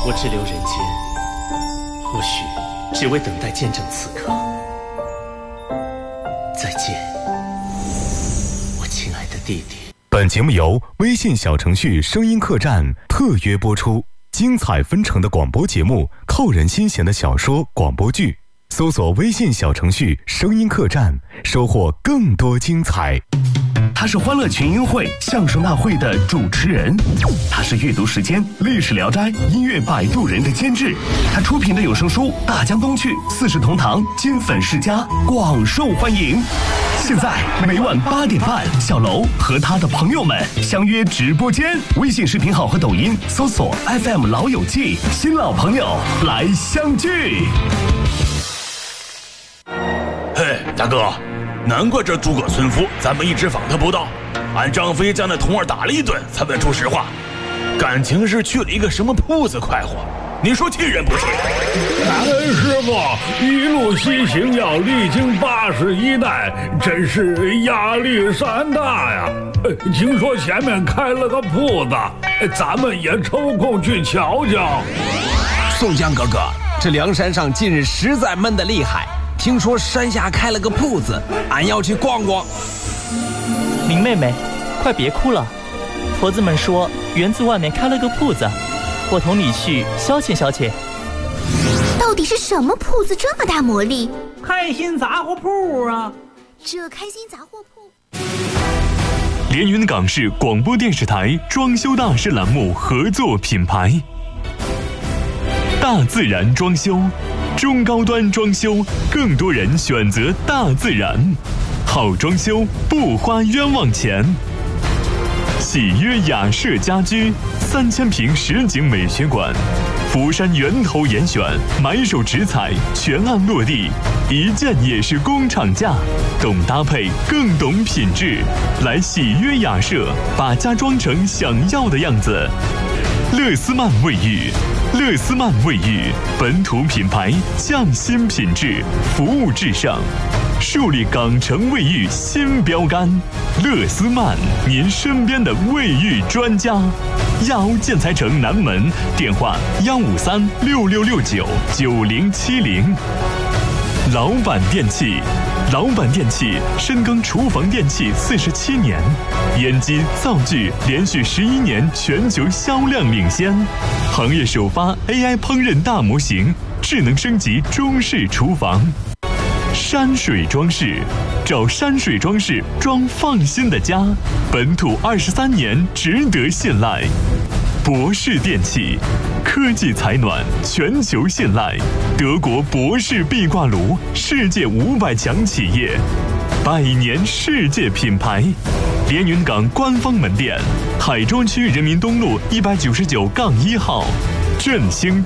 我滞留人间，或许只为等待见证此刻。再见，我亲爱的弟弟。 本节目由微信小程序声音客栈特约播出，精彩纷呈的广播节目，扣人心弦的小说广播剧，搜索微信小程序声音客栈，收获更多精彩。 他是欢乐群英会相声大会的主持人，他是阅读时间历史聊斋音乐摆渡人的监制，他出品的有声书《大江东去》四世同堂金粉世家广受欢迎。现在每晚8点半，小楼和他的朋友们相约直播间，微信视频号和抖音搜索 FM 老友记，新老朋友来相聚。 嘿，大哥，难怪这诸葛村夫咱们一直访他不到，俺张飞将那童儿打了一顿才问出实话，感情是去了一个什么铺子快活，你说气人不气？ 师傅一路西行要历经81代，真是压力山大呀。听说前面开了个铺子，咱们也抽空去瞧瞧。 宋江哥哥，这梁山上近日实在闷得厉害，听说山下开了个铺子，俺要去逛逛。 林妹妹，快别哭了，婆子们说园子外面开了个铺子，我同你去消遣消遣。 到底是什么铺子这么大魔力？ 开心杂货铺啊！ 这开心杂货铺， 连云港市广播电视台装修大师栏目合作品牌，大自然装修，中高端装修，更多人选择大自然，好装修不花冤枉钱。喜约雅舍家居3000平实景美学馆，福山源头严选，买手直采，全案落地，一件也是工厂价，懂搭配更懂品质，来喜约雅舍，把家装成想要的样子。乐思曼卫浴，乐思曼卫浴本土品牌，匠心品质，服务至上，树立港城卫浴新标杆。乐思曼，您身边的卫浴专家。亚欧建材城南门，电话15366699070。老板电器，老板电器深耕厨房电器47年，烟机灶具连续11年全球销量领先，行业首发 AI 烹饪大模型，智能升级中式厨房。山水装饰，找山水装饰装放心的家，本土23年值得信赖。博士电器，科技采暖，全球信赖，德国博士壁挂炉，世界500强企业，100年世界品牌。连云港官方门店，海庄区人民东路199-1号，振兴